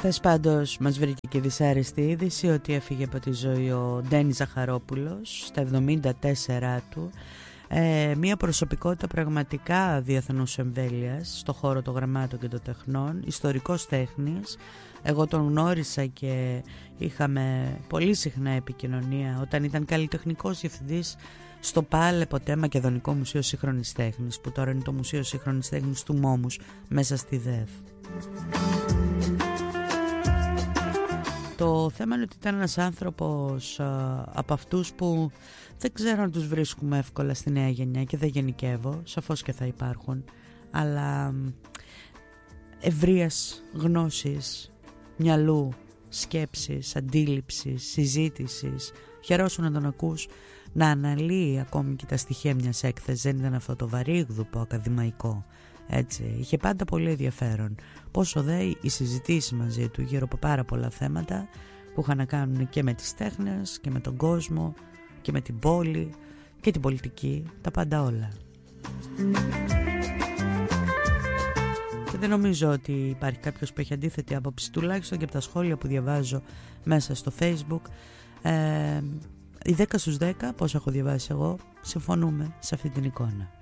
Χθες πάντως μας βρήκε και δυσάρεστη είδηση ότι έφυγε από τη ζωή ο Ντένις Ζαχαρόπουλος στα 74 του. Μια προσωπικότητα πραγματικά διεθνούς εμβέλειας στο χώρο των γραμμάτων και των τεχνών, ιστορικός τέχνης. Εγώ τον γνώρισα και είχαμε πολύ συχνά επικοινωνία όταν ήταν καλλιτεχνικός διευθυντής στο ΠΑΛ, ποτέ Μακεδονικό Μουσείο Σύγχρονης Τέχνης, που τώρα είναι το Μουσείο Σύγχρονης Τέχνης του Μόμους μέσα στη ΔΕΒ. Το θέμα είναι ότι ήταν ένας άνθρωπος από αυτούς που δεν ξέρω αν τους βρίσκουμε εύκολα στη νέα γενιά, και δεν γενικεύω, σαφώς και θα υπάρχουν, αλλά ευρείας γνώσης, μυαλού, σκέψης, αντίληψης, συζήτησης. Χαιρόσου να τον ακούς να αναλύει ακόμη και τα στοιχεία μιας έκθεσης. Δεν ήταν αυτό το βαρύγδουπο ακαδημαϊκό. Έτσι, είχε πάντα πολύ ενδιαφέρον. Πόσο δε οι συζητήσεις μαζί του γύρω από πάρα πολλά θέματα που είχαν να κάνουν και με τις τέχνες και με τον κόσμο και με την πόλη και την πολιτική, τα πάντα όλα. Και δεν νομίζω ότι υπάρχει κάποιος που έχει αντίθετη άποψη, τουλάχιστον και από τα σχόλια που διαβάζω μέσα στο Facebook. Οι 10 στους 10, πώς έχω διαβάσει εγώ, συμφωνούμε σε αυτή την εικόνα.